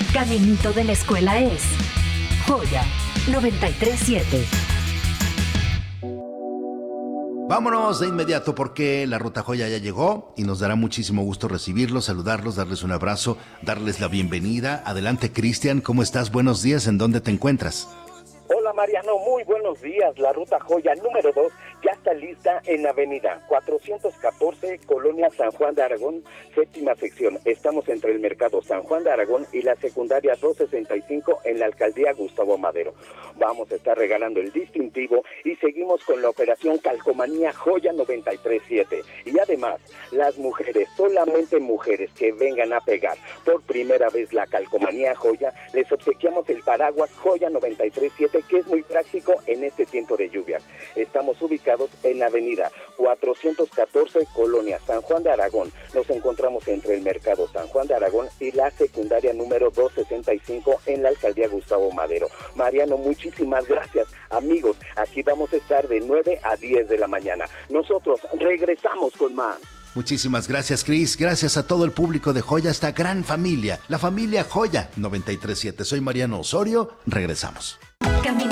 caminito de la escuela es Joya 93.7. Vámonos de inmediato porque la Ruta Joya ya llegó y nos dará muchísimo gusto recibirlos, saludarlos, darles un abrazo, darles la bienvenida. Adelante, Cristian, ¿cómo estás? Buenos días, ¿en dónde te encuentras? Hola Mariano, muy buenos días. La Ruta Joya número 2 ya está lista en Avenida 414, Colonia San Juan de Aragón, séptima sección. Estamos entre el Mercado San Juan de Aragón y la Secundaria 265 en la Alcaldía Gustavo Madero. Vamos a estar regalando el distintivo y seguimos con la operación Calcomanía Joya 93.7. Y además, las mujeres, solamente mujeres que vengan a pegar por primera vez la Calcomanía Joya, les obsequiamos el paraguas Joya 93.7, que es muy práctico en este tiempo de lluvias. Estamos ubicados en la avenida 414, Colonia San Juan de Aragón. Nos encontramos entre el Mercado San Juan de Aragón y la secundaria número 265 en la Alcaldía Gustavo Madero. Mariano, muchísimas gracias. Amigos, aquí vamos a estar de 9 a 10 de la mañana. Nosotros regresamos con más. Muchísimas gracias, Cris. Gracias a todo el público de Joya, esta gran familia, la familia Joya 93.7. Soy Mariano Osorio. Regresamos.